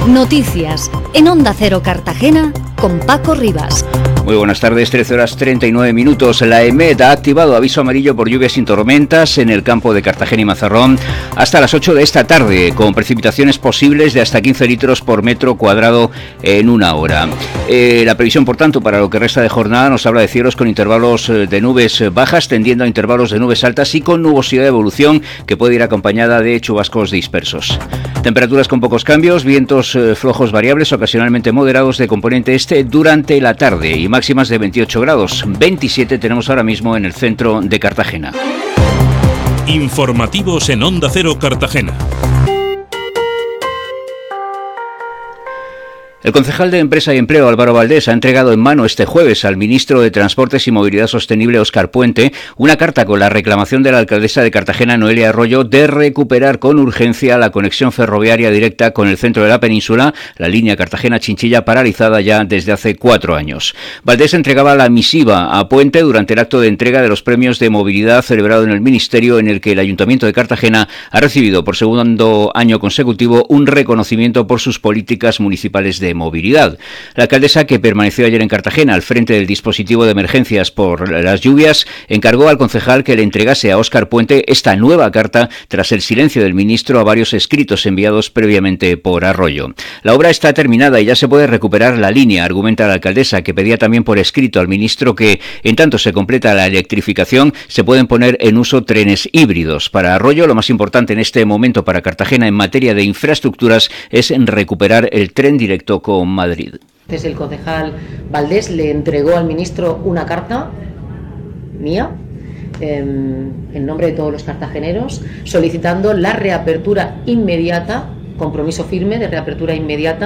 Noticias en Onda Cero Cartagena con Paco Rivas. Muy buenas tardes, 13:39. La EMET ha activado aviso amarillo por lluvias y tormentas en el campo de Cartagena y Mazarrón hasta las 8 de esta tarde, con precipitaciones posibles de hasta 15 litros por metro cuadrado en una hora. La previsión, por tanto, para lo que resta de jornada nos habla de cielos con intervalos de nubes bajas tendiendo a intervalos de nubes altas y con nubosidad de evolución que puede ir acompañada de chubascos dispersos. Temperaturas con pocos cambios, vientos flojos variables, ocasionalmente moderados de componente este durante la tarde y máximas de 28 grados. 27 tenemos ahora mismo en el centro de Cartagena. Informativos en Onda Cero Cartagena. El concejal de Empresa y Empleo, Álvaro Valdés, ha entregado en mano este jueves al ministro de Transportes y Movilidad Sostenible, Óscar Puente, una carta con la reclamación de la alcaldesa de Cartagena, Noelia Arroyo, de recuperar con urgencia la conexión ferroviaria directa con el centro de la península, la línea Cartagena-Chinchilla, paralizada ya desde hace 4 años. Valdés entregaba la misiva a Puente durante el acto de entrega de los premios de movilidad celebrado en el Ministerio, en el que el Ayuntamiento de Cartagena ha recibido por segundo año consecutivo un reconocimiento por sus políticas municipales de movilidad. La alcaldesa, que permaneció ayer en Cartagena al frente del dispositivo de emergencias por las lluvias, encargó al concejal que le entregase a Óscar Puente esta nueva carta tras el silencio del ministro a varios escritos enviados previamente por Arroyo. La obra está terminada y ya se puede recuperar la línea, argumenta la alcaldesa, que pedía también por escrito al ministro que, en tanto se completa la electrificación, se pueden poner en uso trenes híbridos. Para Arroyo, lo más importante en este momento para Cartagena en materia de infraestructuras es recuperar el tren directo con Madrid. Entonces el concejal Valdés le entregó al ministro una carta mía en nombre de todos los cartageneros solicitando la reapertura inmediata, compromiso firme de reapertura inmediata